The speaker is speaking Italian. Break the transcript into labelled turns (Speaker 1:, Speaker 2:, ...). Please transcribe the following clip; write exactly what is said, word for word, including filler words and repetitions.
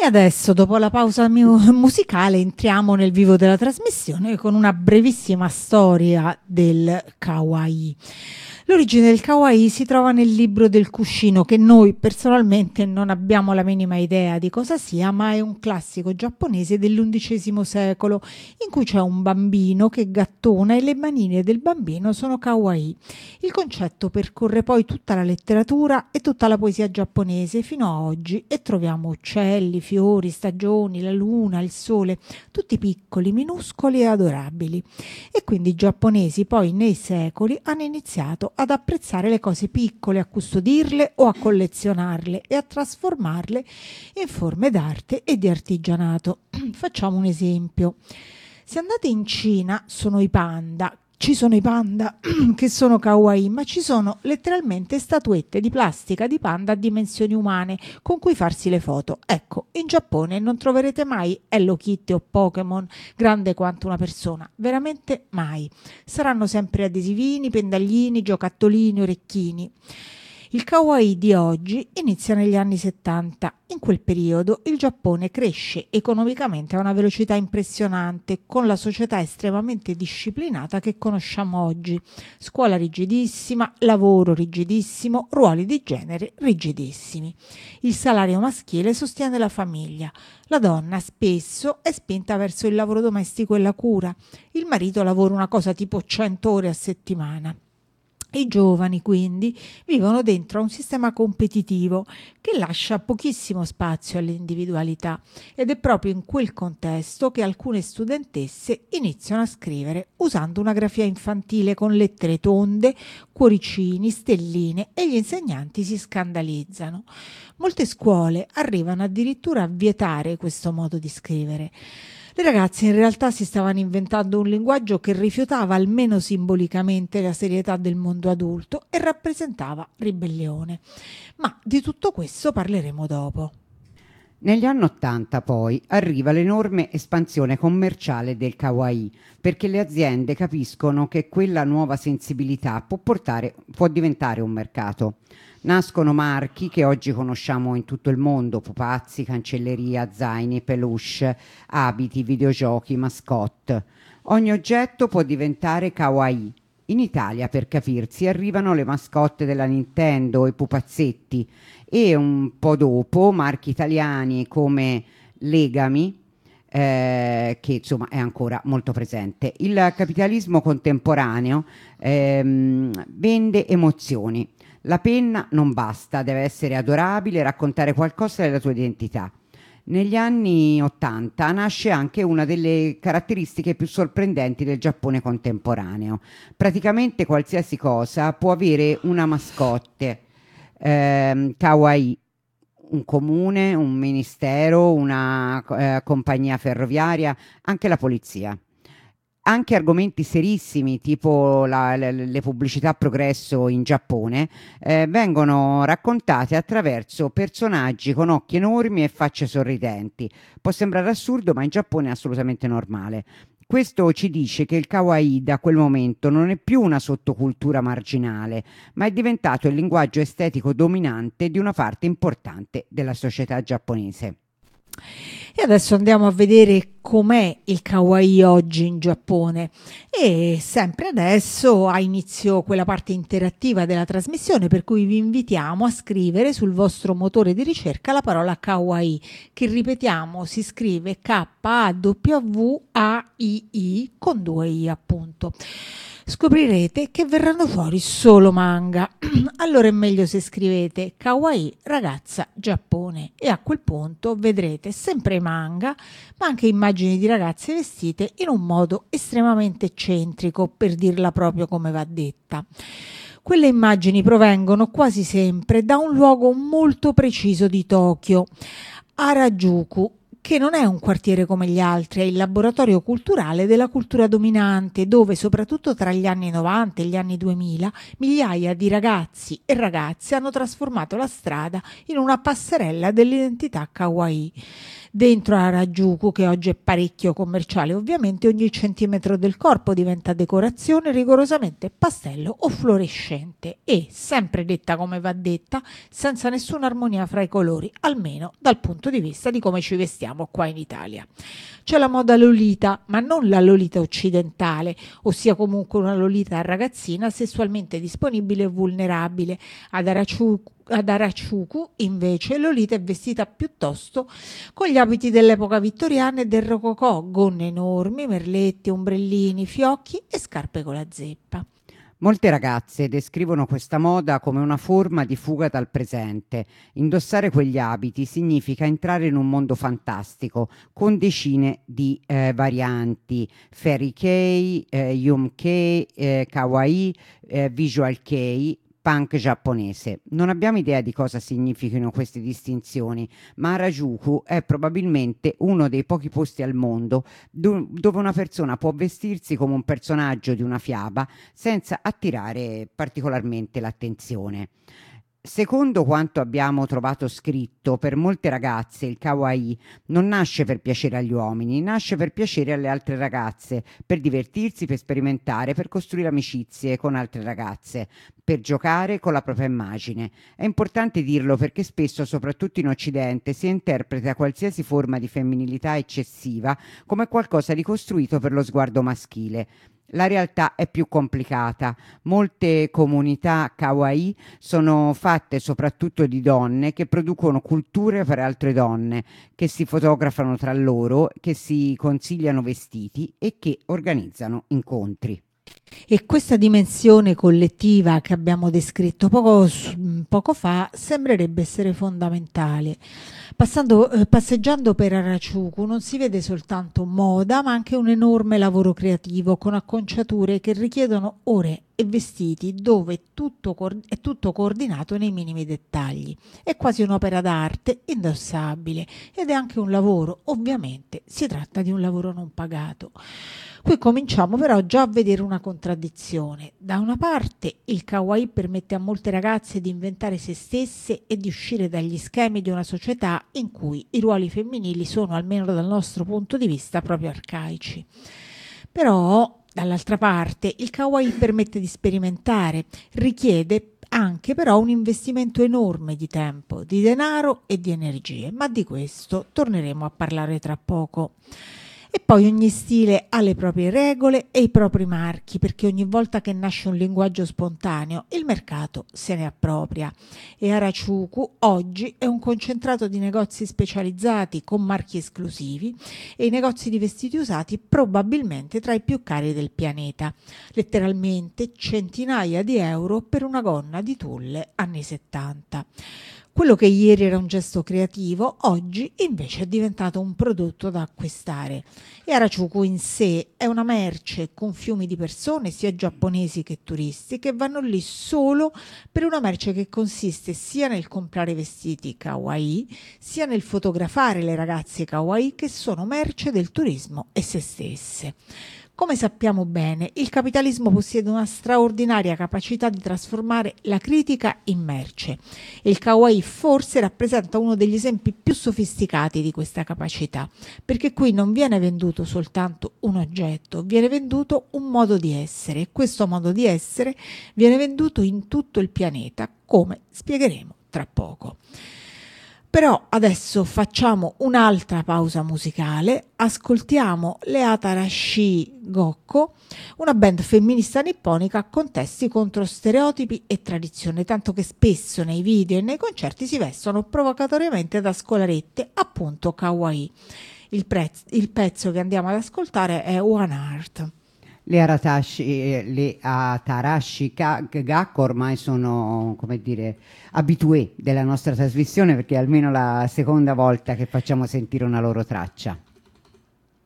Speaker 1: E adesso, dopo la pausa mu- musicale, entriamo nel vivo della trasmissione con una brevissima storia del kawaii. L'origine del kawaii si trova nel libro del cuscino, che noi personalmente non abbiamo la minima idea di cosa sia, ma è un classico giapponese dell'undicesimo secolo, in cui c'è un bambino che gattona e le manine del bambino sono kawaii. Il concetto percorre poi tutta la letteratura e tutta la poesia giapponese fino a oggi, e troviamo uccelli, fiori, stagioni, la luna, il sole, tutti piccoli, minuscoli e adorabili. E quindi i giapponesi poi nei secoli hanno iniziato ad apprezzare le cose piccole, a custodirle o a collezionarle e a trasformarle in forme d'arte e di artigianato. Facciamo un esempio. Se andate in Cina, sono i panda. Ci sono i panda che sono kawaii, ma ci sono letteralmente statuette di plastica di panda a dimensioni umane con cui farsi le foto. Ecco, in Giappone non troverete mai Hello Kitty o Pokémon grande quanto una persona, veramente mai. Saranno sempre adesivini, pendaglini, giocattolini, orecchini. Il kawaii di oggi inizia negli anni settanta. In quel periodo il Giappone cresce economicamente a una velocità impressionante, con la società estremamente disciplinata che conosciamo oggi. Scuola rigidissima, lavoro rigidissimo, ruoli di genere rigidissimi. Il salario maschile sostiene la famiglia. La donna spesso è spinta verso il lavoro domestico e la cura. Il marito lavora una cosa tipo cento ore a settimana. I giovani quindi vivono dentro a un sistema competitivo che lascia pochissimo spazio all'individualità, ed è proprio in quel contesto che alcune studentesse iniziano a scrivere usando una grafia infantile con lettere tonde, cuoricini, stelline, e gli insegnanti si scandalizzano. Molte scuole arrivano addirittura a vietare questo modo di scrivere. Le ragazze in realtà si stavano inventando un linguaggio che rifiutava almeno simbolicamente la serietà del mondo adulto e rappresentava ribellione. Ma di tutto questo parleremo dopo.
Speaker 2: Negli anni Ottanta poi arriva l'enorme espansione commerciale del kawaii, perché le aziende capiscono che quella nuova sensibilità può portare, può diventare un mercato. Nascono marchi che oggi conosciamo in tutto il mondo: pupazzi, cancelleria, zaini, peluche, abiti, videogiochi, mascotte. Ogni oggetto può diventare kawaii. In Italia, per capirsi, arrivano le mascotte della Nintendo, i pupazzetti, e un po' dopo marchi italiani come Legami, eh, che insomma è ancora molto presente. Il capitalismo contemporaneo ehm, vende emozioni. La penna non basta, deve essere adorabile, raccontare qualcosa della tua identità. Negli anni Ottanta nasce anche una delle caratteristiche più sorprendenti del Giappone contemporaneo. Praticamente qualsiasi cosa può avere una mascotte ehm, kawaii. Un comune, un ministero, una eh, compagnia ferroviaria, anche la polizia. Anche argomenti serissimi tipo la, le, le pubblicità a progresso in Giappone eh, vengono raccontate attraverso personaggi con occhi enormi e facce sorridenti. Può sembrare assurdo, ma in Giappone è assolutamente normale. Questo ci dice che il kawaii da quel momento non è più una sottocultura marginale, ma è diventato il linguaggio estetico dominante di una parte importante della società giapponese.
Speaker 1: E adesso andiamo a vedere com'è il kawaii oggi in Giappone. E sempre adesso ha inizio quella parte interattiva della trasmissione, per cui vi invitiamo a scrivere sul vostro motore di ricerca la parola kawaii, che ripetiamo si scrive K A W A I I con due I appunto. Scoprirete che verranno fuori solo manga. Allora è meglio se scrivete kawaii ragazza Giappone, e a quel punto vedrete sempre manga, ma anche immagini di ragazze vestite in un modo estremamente eccentrico, per dirla proprio come va detta. Quelle immagini provengono quasi sempre da un luogo molto preciso di Tokyo, Harajuku, che non è un quartiere come gli altri, è il laboratorio culturale della cultura dominante, dove soprattutto tra gli anni novanta e gli anni duemila migliaia di ragazzi e ragazze hanno trasformato la strada in una passerella dell'identità kawaii. Dentro a Harajuku, che oggi è parecchio commerciale, ovviamente ogni centimetro del corpo diventa decorazione rigorosamente pastello o fluorescente e, sempre detta come va detta, senza nessuna armonia fra i colori, almeno dal punto di vista di come ci vestiamo qua in Italia. C'è la moda Lolita, ma non la Lolita occidentale, ossia comunque una Lolita ragazzina sessualmente disponibile e vulnerabile. Ad Harajuku Ad Harajuku, invece, Lolita è vestita piuttosto con gli abiti dell'epoca vittoriana e del rococò, gonne enormi, merletti, ombrellini, fiocchi e scarpe con la zeppa.
Speaker 2: Molte ragazze descrivono questa moda come una forma di fuga dal presente. Indossare quegli abiti significa entrare in un mondo fantastico con decine di eh, varianti: fairy kei, eh, yum kei, eh, kawaii, eh, visual kei, punk giapponese. Non abbiamo idea di cosa significhino queste distinzioni, ma Harajuku è probabilmente uno dei pochi posti al mondo do- dove una persona può vestirsi come un personaggio di una fiaba senza attirare particolarmente l'attenzione. Secondo quanto abbiamo trovato scritto, per molte ragazze il kawaii non nasce per piacere agli uomini, nasce per piacere alle altre ragazze, per divertirsi, per sperimentare, per costruire amicizie con altre ragazze, per giocare con la propria immagine. È importante dirlo perché spesso, soprattutto in Occidente, si interpreta qualsiasi forma di femminilità eccessiva come qualcosa di costruito per lo sguardo maschile. La realtà è più complicata. Molte comunità kawaii sono fatte soprattutto di donne che producono culture per altre donne, che si fotografano tra loro, che si consigliano vestiti e che organizzano incontri.
Speaker 1: E questa dimensione collettiva che abbiamo descritto poco, poco fa sembrerebbe essere fondamentale. Passando, eh, passeggiando per Harajuku non si vede soltanto moda, ma anche un enorme lavoro creativo con acconciature che richiedono ore e vestiti dove tutto co- è tutto coordinato nei minimi dettagli. È quasi un'opera d'arte indossabile ed è anche un lavoro, ovviamente si tratta di un lavoro non pagato. Qui cominciamo però già a vedere una contraddizione. Da una parte il kawaii permette a molte ragazze di inventare se stesse e di uscire dagli schemi di una società in cui i ruoli femminili sono, almeno dal nostro punto di vista, proprio arcaici. Però, dall'altra parte, il kawaii permette di sperimentare, richiede anche però un investimento enorme di tempo, di denaro e di energie, ma di questo torneremo a parlare tra poco. E poi ogni stile ha le proprie regole e i propri marchi, perché ogni volta che nasce un linguaggio spontaneo il mercato se ne appropria. E Harajuku oggi è un concentrato di negozi specializzati con marchi esclusivi e i negozi di vestiti usati probabilmente tra i più cari del pianeta. Letteralmente centinaia di euro per una gonna di tulle anni settanta. Quello che ieri era un gesto creativo, oggi invece è diventato un prodotto da acquistare. E Harajuku in sé è una merce con fiumi di persone, sia giapponesi che turisti, che vanno lì solo per una merce che consiste sia nel comprare vestiti kawaii, sia nel fotografare le ragazze kawaii che sono merce del turismo e se stesse. Come sappiamo bene, il capitalismo possiede una straordinaria capacità di trasformare la critica in merce e il kawaii forse rappresenta uno degli esempi più sofisticati di questa capacità, perché qui non viene venduto soltanto un oggetto, viene venduto un modo di essere e questo modo di essere viene venduto in tutto il pianeta, come spiegheremo tra poco. Però adesso facciamo un'altra pausa musicale, ascoltiamo le Atarashi Gokko, una band femminista nipponica con testi contro stereotipi e tradizione, tanto che spesso nei video e nei concerti si vestono provocatoriamente da scolarette, appunto kawaii. Il, prez- il pezzo che andiamo ad ascoltare è One Heart.
Speaker 2: Le Aratashi, le Atarashi Gakko ormai sono, come dire, abitué della nostra trasmissione perché è almeno la seconda volta che facciamo sentire una loro traccia.